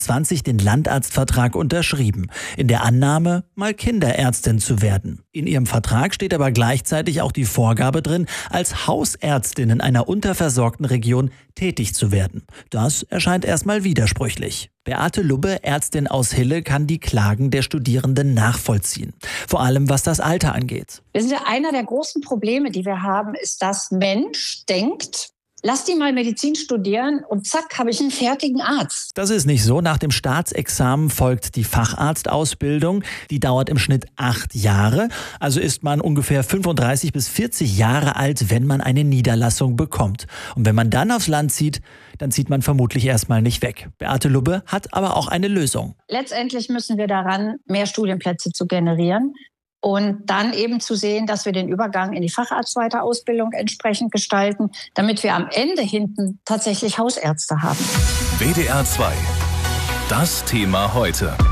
20 den Landarztvertrag unterschrieben, in der Annahme, mal Kinderärztin zu werden. In ihrem Vertrag steht aber gleichzeitig auch die Vorgabe drin, als Hausärztin in einer unterversorgten Region tätig zu werden. Das erscheint erstmal widersprüchlich. Beate Lubbe, Ärztin aus Hille, kann die Klagen der Studierenden nachvollziehen. Vor allem, was das Alter angeht. Einer der großen Probleme, die wir haben, ist, dass Mensch denkt, lass die mal Medizin studieren und zack, habe ich einen fertigen Arzt. Das ist nicht so. Nach dem Staatsexamen folgt die Facharztausbildung. Die dauert im Schnitt 8 Jahre. Also ist man ungefähr 35 bis 40 Jahre alt, wenn man eine Niederlassung bekommt. Und wenn man dann aufs Land zieht, dann zieht man vermutlich erstmal nicht weg. Beate Lubbe hat aber auch eine Lösung. Letztendlich müssen wir daran, mehr Studienplätze zu generieren. Und dann eben zu sehen, dass wir den Übergang in die Facharztweiterausbildung entsprechend gestalten, damit wir am Ende hinten tatsächlich Hausärzte haben. WDR 2. Das Thema heute.